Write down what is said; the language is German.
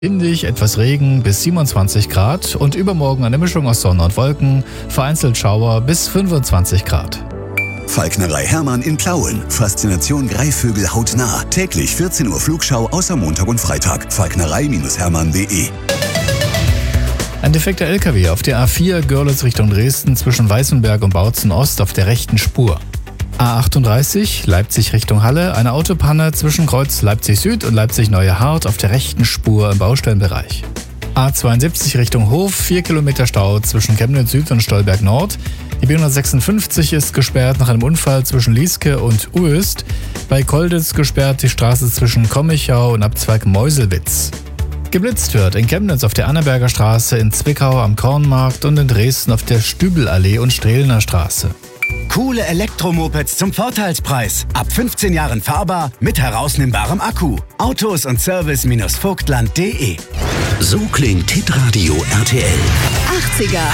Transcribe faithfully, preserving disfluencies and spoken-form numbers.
Windig, etwas Regen bis siebenundzwanzig Grad und übermorgen eine Mischung aus Sonne und Wolken, vereinzelt Schauer bis fünfundzwanzig Grad. Falknerei Hermann in Plauen. Faszination Greifvögel hautnah. Täglich vierzehn Uhr Flugschau außer Montag und Freitag. falknerei Hermann punkt de. Ein defekter L K W auf der A vier Görlitz Richtung Dresden zwischen Weißenberg und Bautzen Ost auf der rechten Spur. A achtunddreißig Leipzig Richtung Halle, eine Autopanne zwischen Kreuz Leipzig Süd und Leipzig Neue Hart auf der rechten Spur im Baustellenbereich. A zweiundsiebzig Richtung Hof, vier Kilometer Stau zwischen Chemnitz Süd und Stolberg Nord. Die B hundertsechsundfünfzig ist gesperrt nach einem Unfall zwischen Lieske und Uöst. Bei Kolditz gesperrt die Straße zwischen Kommichau und Abzweig Meuselwitz. Geblitzt wird in Chemnitz auf der Anneberger Straße, in Zwickau am Kornmarkt und in Dresden auf der Stübelallee und Strehlener Straße. Coole Elektromopeds zum Vorteilspreis. Ab fünfzehn Jahren fahrbar mit herausnehmbarem Akku. Autos und Service Vogtland punkt de. So klingt Hitradio R T L. achtziger